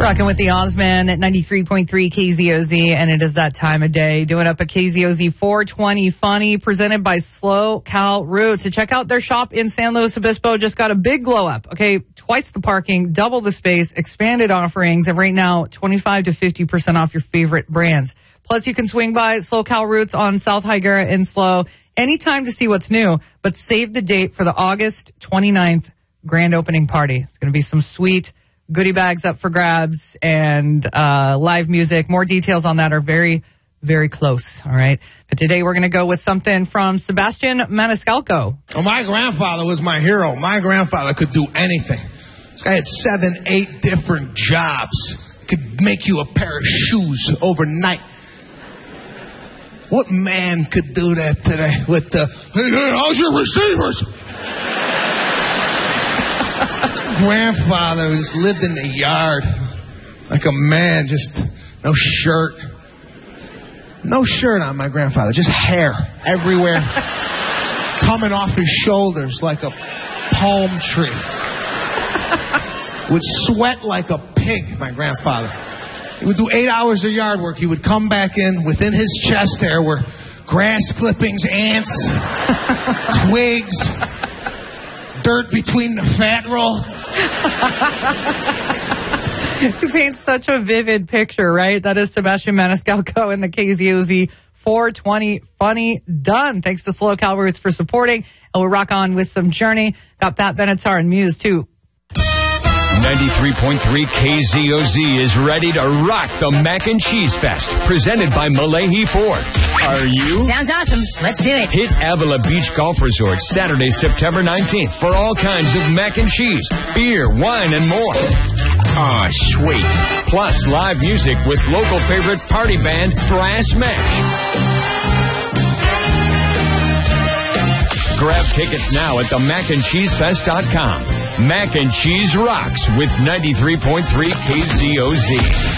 Rocking with the Ozman at 93.3 KZOZ, and it is that time of day. Doing up a KZOZ 420 Funny, presented by Slow Cal Roots. To check out their shop in San Luis Obispo, just got a big glow up. Okay, twice the parking, double the space, expanded offerings, and right now 25 to 50% off your favorite brands. Plus, you can swing by Slow Cal Roots on South Higuera in Slow anytime to see what's new, but save the date for the August 29th grand opening party. It's going to be some sweet goodie bags up for grabs and live music. More details on that are very, very close. All right. But today we're going to go with something from Sebastian Maniscalco. Well, my grandfather was my hero. My grandfather could do anything. This guy had 7, 8 different jobs. Could make you a pair of shoes overnight. What man could do that today with the, hey, how's your receivers? Grandfather just lived in the yard like a man, just no shirt. No shirt on my grandfather, just hair everywhere. Coming off his shoulders like a palm tree. Would sweat like a pig, my grandfather. He would do 8 hours of yard work. He would come back in. Within his chest there were grass clippings, ants, twigs, dirt between the fat roll. He paints such a vivid picture, right? That is Sebastian Maniscalco in the KZOZ 420 Funny. Done. Thanks to Slow Cal Roots for supporting. And we'll rock on with some Journey. Got Pat Benatar and Muse, too. 93.3 KZOZ is ready to rock the Mac and Cheese Fest, presented by Malahi Ford. Are you? Sounds awesome. Let's do it. Hit Avila Beach Golf Resort Saturday, September 19th for all kinds of mac and cheese, beer, wine, and more. Ah, sweet. Plus live music with local favorite party band Thrash Mash. Grab tickets now at themacandcheesefest.com. Mac and Cheese rocks with 93.3 KZOZ.